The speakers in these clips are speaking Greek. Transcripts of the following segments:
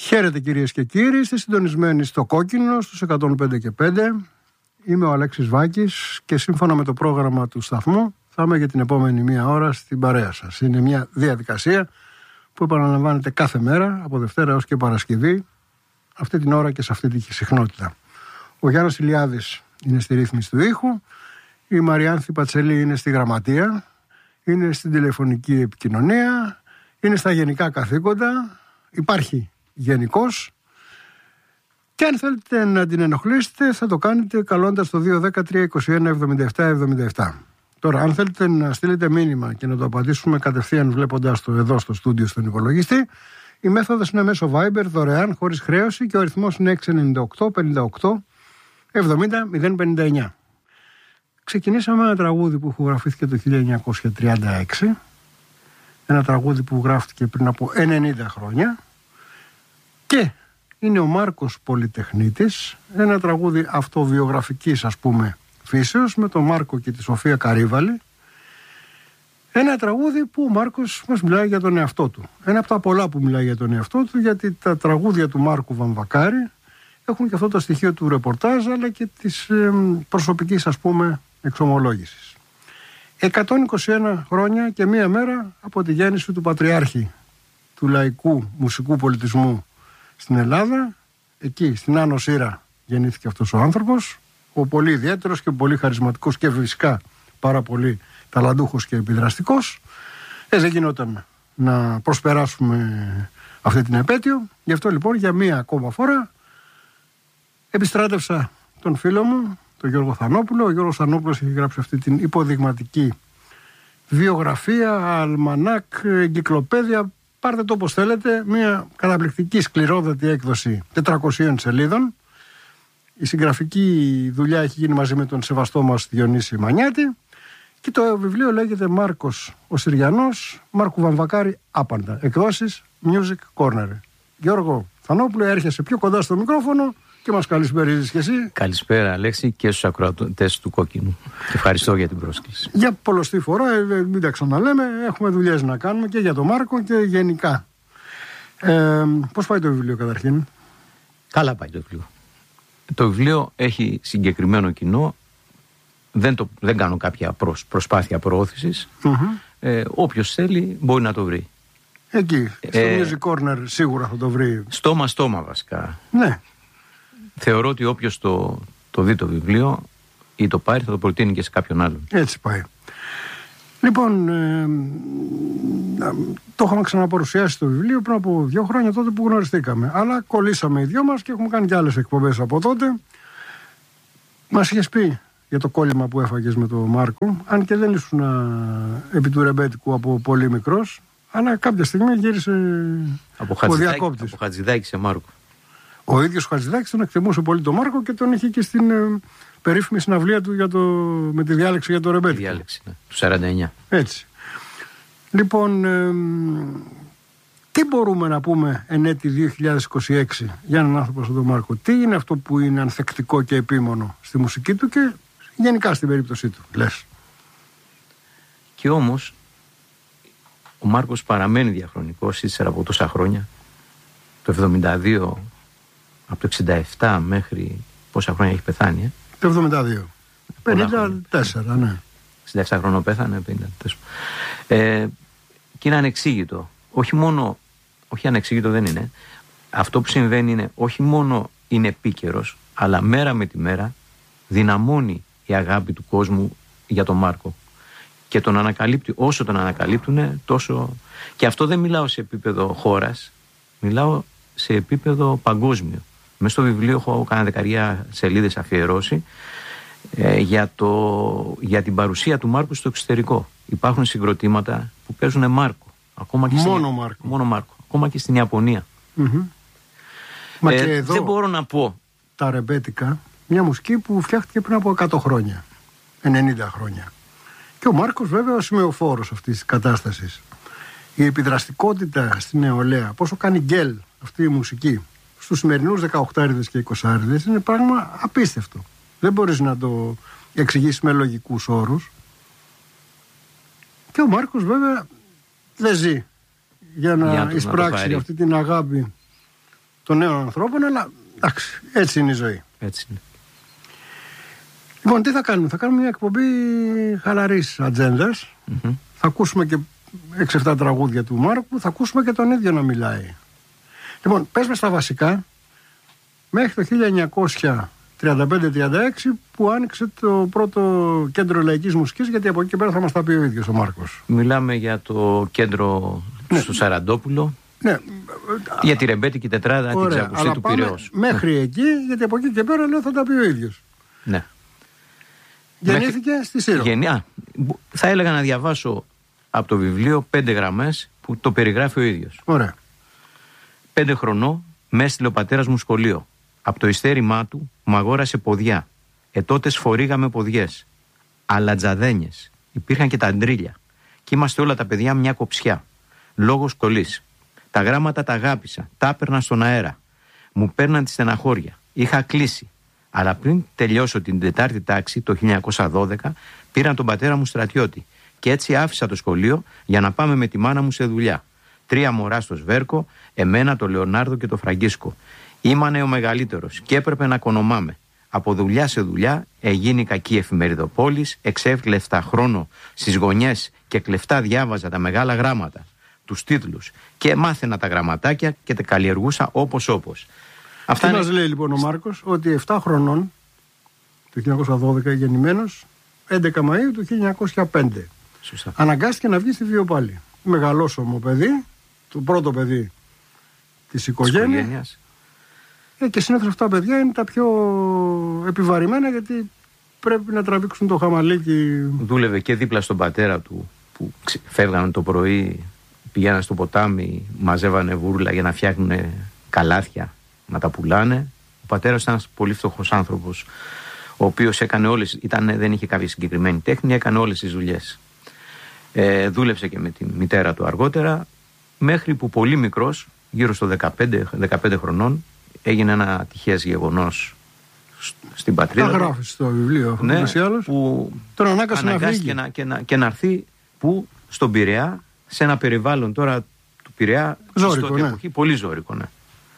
Χαίρετε κυρίες και κύριοι, είστε συντονισμένοι στο Κόκκινο στους 105 και 5. Είμαι ο Αλέξης Βάκης και σύμφωνα με το πρόγραμμα του σταθμού θα είμαι για την επόμενη μία ώρα στην παρέα σας. Είναι μια διαδικασία που επαναλαμβάνεται κάθε μέρα από Δευτέρα έως και Παρασκευή, αυτή την ώρα και σε αυτή τη συχνότητα. Ο Γιάννος Ηλιάδης είναι στη ρύθμιση του ήχου, η Μαριάνθη Πατσελή είναι στη γραμματεία, είναι στην τηλεφωνική επικοινωνία, είναι στα γενικά καθήκοντα, υπάρχει γενικώς, και αν θέλετε να την ενοχλήσετε θα το κάνετε καλώντας το 210-321-77-77. Τώρα, αν θέλετε να στείλετε μήνυμα και να το απαντήσουμε κατευθείαν βλέποντας το εδώ στο στούντιο στον υπολογιστή, η μέθοδος είναι μέσω Viber, δωρεάν, χωρίς χρέωση, και ο αριθμός είναι 698-58-70-059. Ξεκινήσαμε ένα τραγούδι που ηχογραφήθηκε το 1936, ένα τραγούδι που γράφτηκε πριν από 90 χρόνια, και είναι ο Μάρκος Πολυτεχνίτης, ένα τραγούδι αυτοβιογραφικής ας πούμε φύσεως, με τον Μάρκο και τη Σοφία Καρύβαλη. Ένα τραγούδι που ο Μάρκος μας μιλάει για τον εαυτό του. Ένα από τα πολλά που μιλάει για τον εαυτό του, γιατί τα τραγούδια του Μάρκου Βαμβακάρη έχουν και αυτό το στοιχείο του ρεπορτάζ, αλλά και της προσωπικής ας πούμε εξομολόγησης. 121 χρόνια και μία μέρα από τη γέννηση του πατριάρχη του λαϊκού μουσικού πολιτισμού στην Ελλάδα. Εκεί στην Άνω Σύρα γεννήθηκε αυτός ο άνθρωπος, ο πολύ ιδιαίτερος και πολύ χαρισματικός και φυσικά πάρα πολύ ταλαντούχος και επιδραστικός. Δεν γινόταν να προσπεράσουμε αυτή την επέτειο. Γι' αυτό λοιπόν για μία ακόμα φορά επιστράτευσα τον φίλο μου, τον Γιώργο Θανόπουλο. Ο Γιώργος Θανόπουλος έχει γράψει αυτή την υποδειγματική βιογραφία, αλμανάκ, εγκυκλοπαίδεια, πάρτε το όπως θέλετε, μια καταπληκτική σκληρόδατη έκδοση 400 σελίδων. Η συγγραφική δουλειά έχει γίνει μαζί με τον σεβαστό μας Διονύση Μανιάτη, και το βιβλίο λέγεται Μάρκος ο Συριανός, Μάρκου Βαμβακάρη άπαντα, εκδόσεις Music Corner. Γιώργο Θανόπουλο, έρχεσαι πιο κοντά στο μικρόφωνο και μας καλησπέριζεις και εσύ. Καλησπέρα Αλέξη και στους ακροατές του Κόκκινου. Και ευχαριστώ για την πρόσκληση. Για πολλοστή φορά, μην τα ξαναλέμε, έχουμε δουλειές να κάνουμε και για τον Μάρκο και γενικά. Πώς πάει το βιβλίο καταρχήν? Καλά πάει το βιβλίο. Το βιβλίο έχει συγκεκριμένο κοινό. Δεν κάνω κάποια προσπάθεια προώθησης. Όποιος θέλει μπορεί να το βρει. Εκεί, στο Music Corner σίγουρα θα το βρει. Στόμα βασικά. Ναι. Θεωρώ ότι όποιος το δει το βιβλίο ή το πάρει θα το προτείνει και σε κάποιον άλλον. Έτσι πάει. Λοιπόν, το είχαμε ξαναπαρουσιάσει το βιβλίο πριν από 2 χρόνια, τότε που γνωριστήκαμε. Αλλά κολλήσαμε οι δυο μας και έχουμε κάνει και άλλες εκπομπές από τότε. Μας είχες πει για το κόλλημα που έφαγες με τον Μάρκο, αν και δεν ήσουν επί του ρεμπέτικου από πολύ μικρός, αλλά κάποια στιγμή γύρισε ο διακόπτης. Από Χατζηδάκη σε Μάρκο. Ο ίδιος ο Χατζηδάκης τον εκτιμούσε πολύ τον Μάρκο και τον είχε και στην περίφημη συναυλία του με τη διάλεξη για το ρεμπέτικο. Τη διάλεξη, ναι, του 49. Έτσι. Λοιπόν, τι μπορούμε να πούμε εν έτη 2026 για έναν άνθρωπο σαν τον Μάρκο? Τι είναι αυτό που είναι ανθεκτικό και επίμονο στη μουσική του και γενικά στην περίπτωσή του, λες? Και όμως ο Μάρκος παραμένει διαχρονικός ύστερα από τόσα χρόνια. Το 72, από το 67 μέχρι πόσα χρόνια έχει πεθάνει? Το 72. 54, ναι. 67 χρονών πέθανε, 54. Και είναι ανεξήγητο. Όχι ανεξήγητο δεν είναι. Αυτό που συμβαίνει είναι όχι μόνο είναι επίκαιρος, αλλά μέρα με τη μέρα δυναμώνει η αγάπη του κόσμου για τον Μάρκο. Και τον ανακαλύπτει, όσο τον ανακαλύπτουν τόσο. Και αυτό δεν μιλάω σε επίπεδο χώρας, μιλάω σε επίπεδο παγκόσμιο. Μες στο βιβλίο έχω κάνα 10 σελίδες αφιερώσει για την παρουσία του Μάρκου στο εξωτερικό. Υπάρχουν συγκροτήματα που παίζουν Μάρκο. Ακόμα και μόνο Μάρκο. Ακόμα και στην Ιαπωνία. Μα και εδώ δεν μπορώ να πω. Τα ρεμπέτικα, μια μουσική που φτιάχτηκε πριν από 100 χρόνια, 90 χρόνια. Και ο Μάρκος βέβαια ο σημεοφόρος αυτής της κατάστασης. Η επιδραστικότητα στην νεολαία, πόσο κάνει γκέλ αυτή η μουσική στους σημερινούς 18άριδες και 20άριδες, είναι πράγμα απίστευτο. Δεν μπορείς να το εξηγήσεις με λογικούς όρους. Και ο Μάρκος βέβαια δεν ζει για να εισπράξει αυτή την αγάπη των νέων ανθρώπων, αλλά εντάξει, έτσι είναι η ζωή. Έτσι είναι. Λοιπόν, τι θα κάνουμε? Θα κάνουμε μια εκπομπή χαλαρής ατζέντας. Θα ακούσουμε και 6-7 τραγούδια του Μάρκου, θα ακούσουμε και τον ίδιο να μιλάει. Λοιπόν, πες με στα βασικά, μέχρι το 1935-36 που άνοιξε το πρώτο κέντρο λαϊκής μουσικής, γιατί από εκεί και πέρα θα μας τα πει ο ίδιος ο Μάρκος. Μιλάμε για το κέντρο στο Σαραντόπουλο. Ναι. Για τη ρεμπέτικη τετράδα, την ξακουστή του Πειραιώς. Μέχρι εκεί, γιατί από εκεί και πέρα λέω θα τα πει ο ίδιος. Ναι. Γεννήθηκε στη Σύρο. Θα έλεγα να διαβάσω από το βιβλίο 5 γραμμές που το περιγράφει ο ίδιος. Ωραία. 5 χρονών με έστειλε ο πατέρας μου σχολείο. Από το ιστέρημά του μου αγόρασε ποδιά. Τότε φορήγαμε ποδιές. Αλατζαδένιες. Υπήρχαν και τα αντρίλια. Και είμαστε όλα τα παιδιά μια κοψιά. Λόγω σκολής. Τα γράμματα τα αγάπησα. Τα έπαιρνα στον αέρα. Μου παίρναν τη στεναχώρια. Είχα κλείσει. Αλλά πριν τελειώσω την 4η τάξη το 1912, πήραν τον πατέρα μου στρατιώτη. Και έτσι άφησα το σχολείο για να πάμε με τη μάνα μου σε δουλειά. 3 μωρά στο Σβέρκο, εμένα, το Λεωνάρδο και το Φραγκίσκο. Ήμανε ο μεγαλύτερος και έπρεπε να κονομάμε. Από δουλειά σε δουλειά έγινε η κακή εφημεριδοπόλης, εξέκλεφτα χρόνο στις γωνιές και κλεφτά διάβαζα τα μεγάλα γράμματα, τους τίτλους και μάθαινα τα γραμματάκια και τα καλλιεργούσα όπως. Αυτά μας λέει λοιπόν ο Μάρκος, ότι 7 χρονών, το 1912 γεννημένος, 11 Μαΐου του 1905. Σωστά. Αναγκάστηκε να βγει στη Βιοπάλη. Μεγαλόσωμο παιδί, το πρώτο παιδί της οικογένειας. Και συνήθως αυτά τα παιδιά είναι τα πιο επιβαρημένα, γιατί πρέπει να τραβήξουν το χαμαλίκι. Δούλευε και δίπλα στον πατέρα του που φεύγανε το πρωί, πηγαίναν στο ποτάμι, μαζεύανε βούρλα για να φτιάχνουν καλάθια, να τα πουλάνε. Ο πατέρας ήταν ένας πολύ φτωχός άνθρωπος, ο οποίος έκανε δεν είχε κάποια συγκεκριμένη τέχνη, έκανε όλες τις δουλειές. Δούλεψε και με τη μητέρα του αργότερα, μέχρι που πολύ μικρός, γύρω στο 15 χρονών, έγινε ένα ατυχές γεγονός στην πατρίδα. Τα γράφει στο βιβλίο, ναι, που τον ανάγκασε να φύγει και να έρθει στον Πειραιά, σε ένα περιβάλλον τώρα του Πειραιά, ζώρικο, ναι. Εποχή, πολύ ζώρικο, ναι.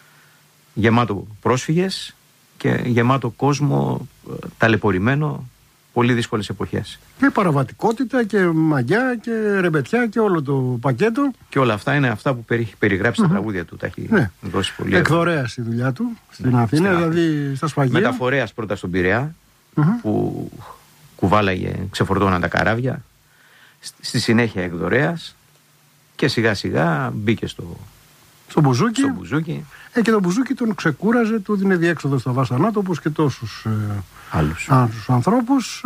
Γεμάτο πρόσφυγες και γεμάτο κόσμο ταλαιπωρημένο, πολύ δύσκολες εποχές. Και παραβατικότητα και μαγιά και ρεμπετιά και όλο το πακέτο. Και όλα αυτά είναι αυτά που έχει περιγράψει στα τραγούδια του. Τα έχει δώσει πολύ. Εκδορέας η δουλειά του στην Αθήνα, δηλαδή στα σφαγεία. Μεταφορέας πρώτα στον Πειραιά, που κουβάλαγε, ξεφορτώναν τα καράβια. Στη συνέχεια εκδορέας και σιγά σιγά μπήκε στο μπουζούκι. Και το μπουζούκι τον ξεκούραζε, του δίνε διέξοδο στα βάσανά του, όπως και τόσους άλλους ανθρώπους.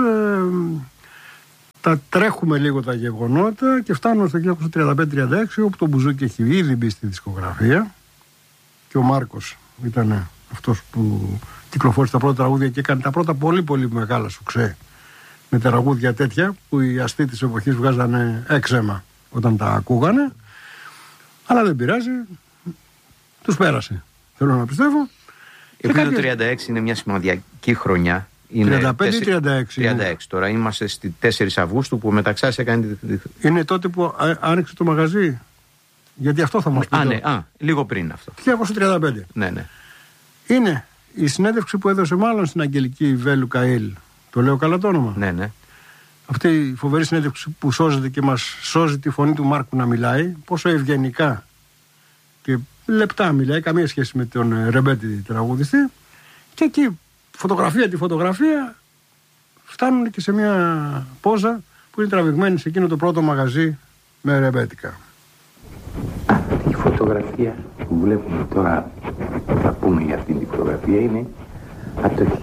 Τα τρέχουμε λίγο τα γεγονότα και φτάνουμε στο 1935-36, όπου το μπουζούκι έχει ήδη μπει στη δισκογραφία και ο Μάρκος ήταν αυτός που κυκλοφόρησε τα πρώτα τραγούδια και έκανε τα πρώτα πολύ πολύ μεγάλα σουξέ με τραγούδια τέτοια που οι αστεί της εποχής βγάζανε έξαιμα όταν τα ακούγανε, αλλά δεν πειράζει, τους πέρασε, θέλω να πιστεύω. Επειδή το 36 είναι μια σημαντική χρονιά. 35 ή 36 τώρα. Είμαστε στη 4 Αυγούστου που μεταξάς έκανε. Είναι τότε που άνοιξε το μαγαζί. Γιατί αυτό θα μας πει. Λίγο πριν αυτό. 1935. Ναι. Είναι η συνέντευξη που έδωσε μάλλον στην Αγγελική Βέλου Καΐλ. Το λέω καλά το όνομα. Ναι. Αυτή η φοβερή συνέντευξη που σώζεται και μας σώζει τη φωνή του Μάρκου να μιλάει. Πόσο ευγενικά και λεπτά μιλάει. Καμία σχέση με τον ρεμπέτη τραγουδιστή. Και εκεί τη φωτογραφία φτάνουν και σε μια πόζα που είναι τραβηγμένη σε εκείνο το πρώτο μαγαζί με ρεμπέτικα. Αυτή η φωτογραφία που βλέπουμε τώρα, θα πούμε για αυτή τη φωτογραφία, είναι από το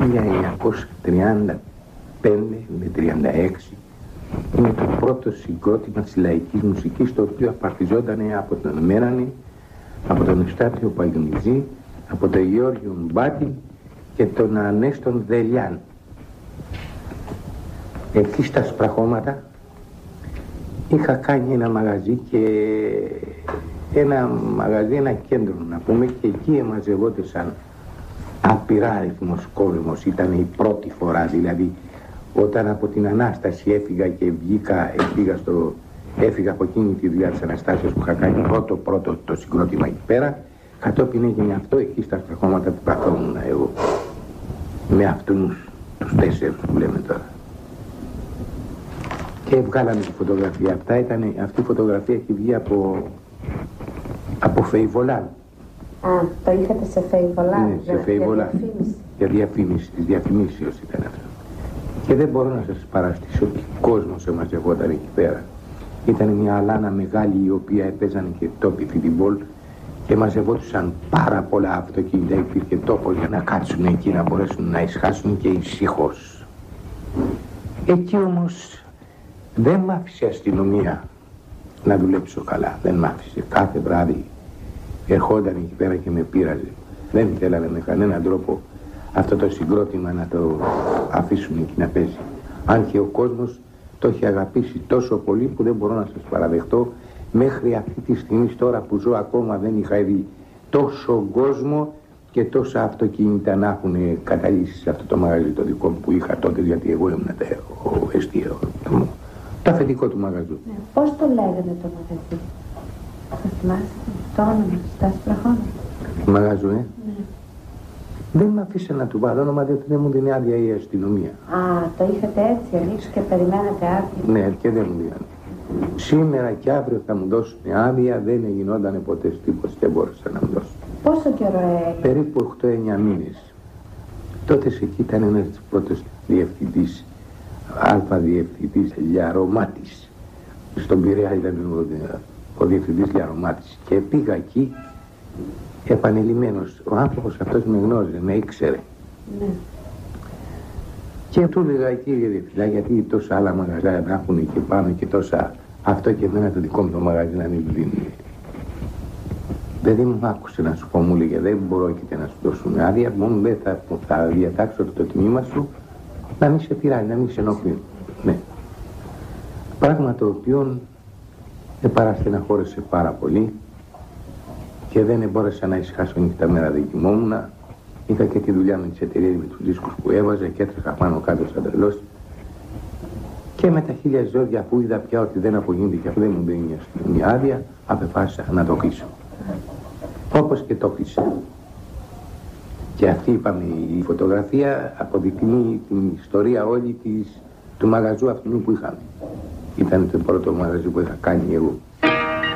1935 με 36. Είναι το πρώτο συγκρότημα της λαϊκής μουσικής, το οποίο απαρτιζόταν από τον Μέρανη, από τον Ευστάθιο Παγιουνιζή, από τον Γεώργιο Μπάτη και τον Ανέστον Δελιάν. Εκεί στα Σπραχώματα είχα κάνει ένα μαγαζί ένα κέντρο να πούμε, και εκεί εμαζευόντουσαν απειρά αριθμός κόσμος. Ήταν η πρώτη φορά, δηλαδή όταν από την Ανάσταση έφυγα και έφυγα από εκείνη τη δουλειά της Αναστάσεως που είχα κάνει πρώτο το συγκρότημα εκεί πέρα, Κατόπιν έγινε αυτό εκεί στα στραχώματα που καθόμουν εγώ. Με αυτούς τους 4 που λέμε τώρα. Και βγάλαμε τη φωτογραφία. Αυτή η φωτογραφία έχει βγει από Φεϊβολά. Α, το είχατε σε Φεϊβολά? Ναι, σε Φεϊβολά. Για διαφήμιση, της διαφημίσεως ήταν αυτό. Και δεν μπορώ να σας παραστήσω τι κόσμος εμαζευόταν εκεί πέρα. Ήταν μια αλάνα μεγάλη η οποία έπαιζαν και τόποι φιτιμπόλ και μαζευόντουσαν πάρα πολλά αυτοκίνητα. Υπήρχε τόπος για να κάτσουν εκεί, να μπορέσουν να ησυχάσουν και ησυχώς. Εκεί όμως δεν μ' άφησε η αστυνομία να δουλέψω καλά. Δεν μ' άφησε. Κάθε βράδυ ερχόταν εκεί πέρα και με πείραζε. Δεν θέλανε με κανέναν τρόπο αυτό το συγκρότημα να το αφήσουν εκεί να παίζει. Αν και ο κόσμος το έχει αγαπήσει τόσο πολύ που δεν μπορώ να σας παραδεχτώ. Μέχρι αυτή τη στιγμή τώρα που ζω ακόμα δεν είχα δει τόσο κόσμο και τόσα αυτοκίνητα να έχουν καταλύσει σε αυτό το μαγαζί το δικό μου που είχα τότε, γιατί εγώ ήμουν ο εστιαίο, το αφεντικό του μαγαζού. Ναι, πώς το λέγανε το μαγαζί? Θα θυμάστε το όνομα, στα στραχώματα? Το μαγαζού, Ναι. Δεν με αφήσε να του βάλω όνομα διότι δεν μου δίνει άδεια η αστυνομία. Α, το είχατε έτσι ανοίξει και περιμένατε άδεια? Ναι, και δεν μου δίνανε. Σήμερα και αύριο θα μου δώσουν άδεια, δεν γινόταν ποτέ τίποτα και μπόρεσα να μου δώσουν. Πόσο καιρό έγινε? Περίπου 8-9 μήνες. Τότε εκεί ήταν ένας πρώτος διευθυντής, αλφα-διευθυντής Λιαρωμάτης. Στον Πειραιά ήταν ο διευθυντής Λιαρωμάτης και πήγα εκεί επανειλημμένος. Ο άνθρωπος αυτός με γνώριζε, με ήξερε. Ναι. Και του έλεγα, κύριε διευθυντά, γιατί τόσα άλλα μαγαζιά να έχουν εκεί πάνω και τόσα αυτό και εμένα το δικό μου το μαγαζί να μην δίνει. Δεν μου άκουσε να σου πω, μου λέγε, δεν μπορώ και να σου δώσουν άδεια, μόνο δεν θα διατάξω το τμήμα σου να μην σε πειράζει, να μην σε ενοχλεί. Ναι. Πράγμα το οποίο παραστεναχώρησε πάρα πολύ και δεν μπόρεσα να ησυχάσω νύχτα μέρα, δεν κοιμόμουν. Είχα και τη δουλειά με τις εταιρείες, με τους δίσκους που έβαζα και έτρεχα πάνω κάτω σαν τρελός. Και με τα χίλια ζόρια που είδα πια ότι δεν απογίνεται και αυτό δεν μου δίνει μια άδεια, απεφάσισα να το κλείσω. Όπως και το κλείσα. Και αυτή, είπαμε, η φωτογραφία αποδεικνύει την ιστορία όλη του μαγαζού αυτού που είχαμε. Ήταν το πρώτο μαγαζί που είχα κάνει εγώ.